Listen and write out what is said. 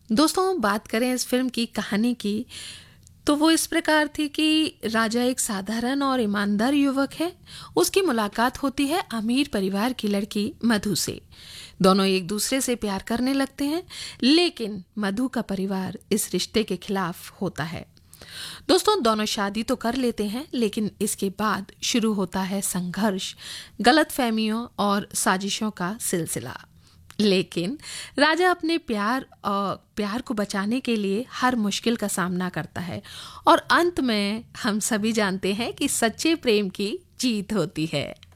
दोस्तों, बात करें इस फिल्म की कहानी की, तो वो इस प्रकार थी कि राजा एक साधारण और ईमानदार युवक है। उसकी मुलाकात होती है अमीर परिवार की लड़की मधु से। दोनों एक दूसरे से प्यार करने लगते हैं, लेकिन मधु का परिवार इस रिश्ते के खिलाफ होता है। दोस्तों, दोनों शादी तो कर लेते हैं, लेकिन इसके बाद शुरू होता है संघर्ष, गलतफहमियों और साजिशों का सिलसिला। लेकिन राजा अपने प्यार को बचाने के लिए हर मुश्किल का सामना करता है और अंत में हम सभी जानते हैं कि सच्चे प्रेम की जीत होती है।